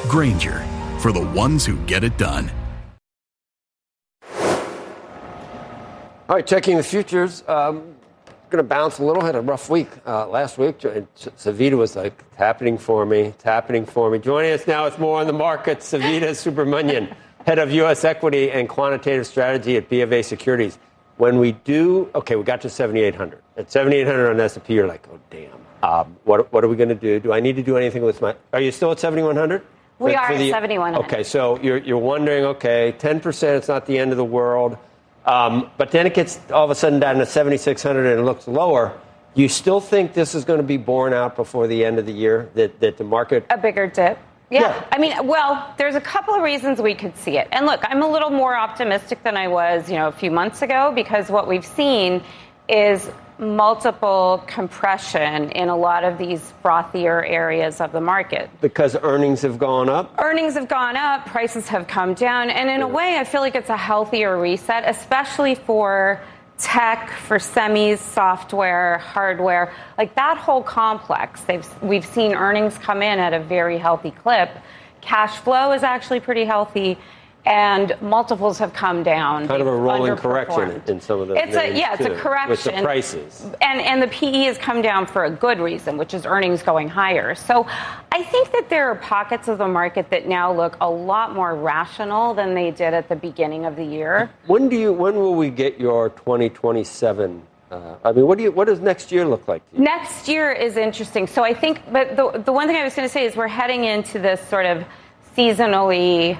Grainger, for the ones who get it done. All right, checking the futures. Going to bounce a little. Had a rough week last week. Savita was like, it's happening for me. Joining us now with more on the market, Savita Subramanian, head of U.S. equity and quantitative strategy at BofA Securities. When we do, we got to 7,800. At 7,800 on S&P, you're like, oh, damn. What are we going to do? Do I need to do anything with are you still at 7,100? We are at 7,100. Okay, so you're wondering, 10%, it's not the end of the world. But then it gets all of a sudden down to 7,600 and it looks lower. You still think this is going to be borne out before the end of the year, that the market... A bigger dip? Yeah. I mean, there's a couple of reasons we could see it. And look, I'm a little more optimistic than I was, a few months ago, because what we've seen is multiple compression in a lot of these frothier areas of the market. Because earnings have gone up? Earnings have gone up, prices have come down, and in a way I feel like it's a healthier reset, especially for tech, for semis, software, hardware, like that whole complex. We've seen earnings come in at a very healthy clip. Cash flow is actually pretty healthy. And multiples have come down. Kind of a rolling correction in some of the it's a correction. With the prices. And the PE has come down for a good reason, which is earnings going higher. So I think that there are pockets of the market that now look a lot more rational than they did at the beginning of the year. When will we get your 2027? What does next year look like to you? Next year is interesting. So I think, but the one thing I was going to say is we're heading into this sort of seasonally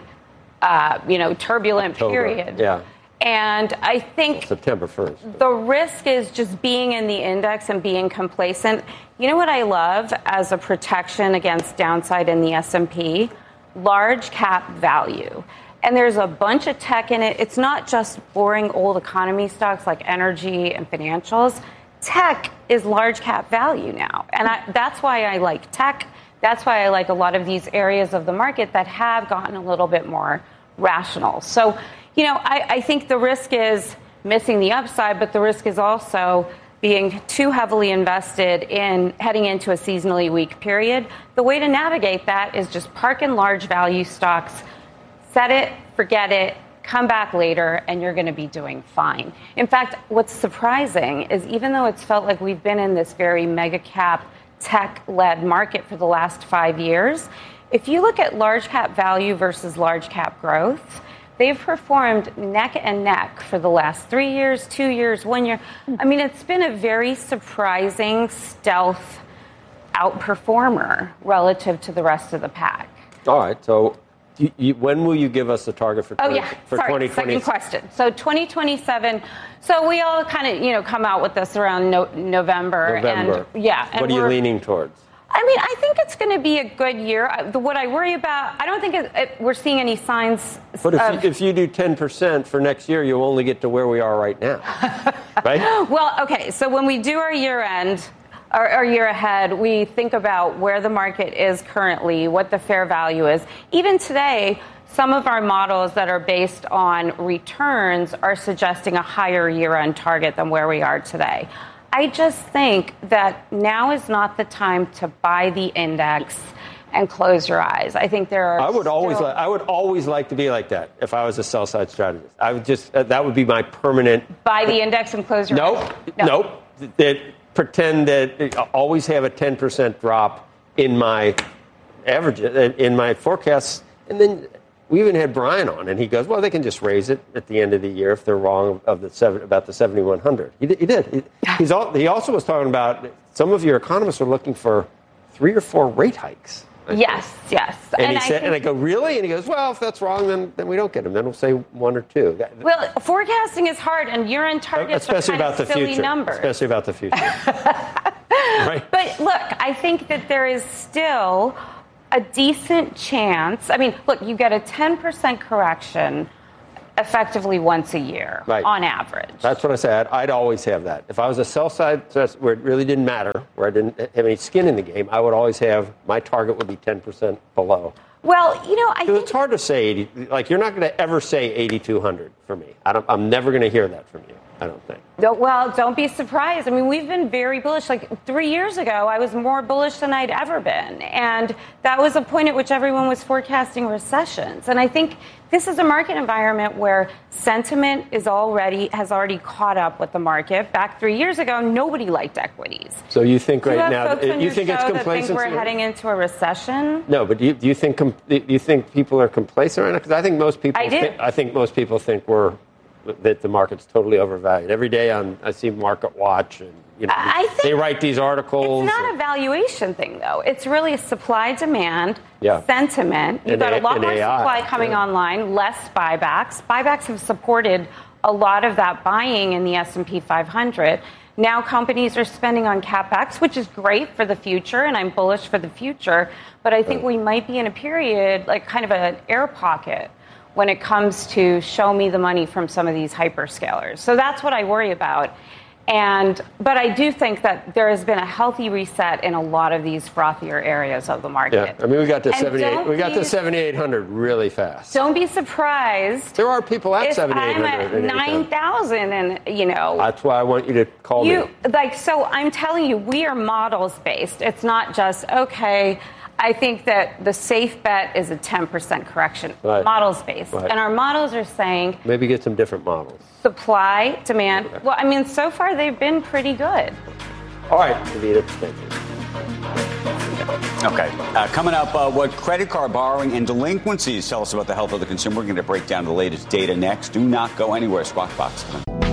turbulent October. Period. Yeah. And I think September 1st. The risk is just being in the index and being complacent. You know what I love as a protection against downside in the S&P? Large cap value. And there's a bunch of tech in it. It's not just boring old economy stocks like energy and financials. Tech is large cap value now. And that's why I like tech. That's why I like a lot of these areas of the market that have gotten a little bit more rational. So, I think the risk is missing the upside, but the risk is also being too heavily invested in heading into a seasonally weak period. The way to navigate that is just park in large value stocks, set it, forget it, come back later, and you're going to be doing fine. In fact, what's surprising is even though it's felt like we've been in this very mega cap tech-led market for the last 5 years, if you look at large cap value versus large cap growth, they've performed neck and neck for the last 3 years, 2 years, 1 year. I mean, it's been a very surprising stealth outperformer relative to the rest of the pack. All right. So when will you give us a target for 2020? Second question. So 2027. So we all kind of, come out with this around November. And, what are you leaning towards? I think it's going to be a good year. What I worry about, I don't think we're seeing any signs. But if you do 10% for next year, you'll only get to where we are right now, right? Well, okay. So when we do our year end, our year ahead, we think about where the market is currently, what the fair value is. Even today, some of our models that are based on returns are suggesting a higher year-end target than where we are today. I just think that now is not the time to buy the index and close your eyes. I think there are. I would always like to be like that if I was a sell side strategist. I would just that would be my permanent. Buy the index and close your eyes. Nope. Pretend that I always have a 10% drop in my average in my forecasts, and then we even had Brian on, and he goes, "Well, they can just raise it at the end of the year if they're wrong about the 7,100." He did. He also was talking about some of your economists are looking for 3 or 4 rate hikes. Yes. And I go, really? And he goes, well, if that's wrong, then we don't get them. Then we'll say 1 or 2. Well, forecasting is hard, and year-end targets are kind of silly numbers. Especially about the future. Right? But look, I think that there is still a decent chance. Look, you get a 10% correction effectively once a year, right, on average. That's what I said. I'd always have that. If I was a sell side, where it really didn't matter, where I didn't have any skin in the game, I would always have my target would be 10% below. Well, I think it's hard to say 80. Like, you're not going to ever say 8,200 for me. I'm never going to hear that from you. I don't think. Well, don't be surprised. I mean, we've been very bullish. Like 3 years ago, I was more bullish than I'd ever been. And that was a point at which everyone was forecasting recessions. And I think this is a market environment where sentiment has already caught up with the market. Back 3 years ago, nobody liked equities. So you think right now, you think it's complacency? Think we're heading into a recession? No, but do you think people are complacent right now? Because I think most people. I think most people think that the market's totally overvalued. Every day I see Market Watch, and they write these articles. It's not a valuation thing, though. It's really supply, demand, sentiment. You've got a lot more supply coming online, less buybacks. Buybacks have supported a lot of that buying in the S&P 500. Now companies are spending on CapEx, which is great for the future, and I'm bullish for the future. But I think we might be in a period, like kind of an air pocket, when it comes to show me the money from some of these hyperscalers. So that's what I worry about. But I do think that there has been a healthy reset in a lot of these frothier areas of the market. Yeah, I mean, we got to 7,800 really fast. Don't be surprised. There are people at 7,800. I'm at 9,000, and That's why I want you to call me. So I'm telling you, we are models based. It's not just okay. I think that the safe bet is a 10% correction, models based. Right. And our models are saying... Maybe get some different models. Supply, demand. Okay. Well, I mean, so far they've been pretty good. All right, Savita, thank you. Okay. Coming up, what credit card borrowing and delinquencies tell us about the health of the consumer. We're going to break down the latest data next. Do not go anywhere. Squawk Box.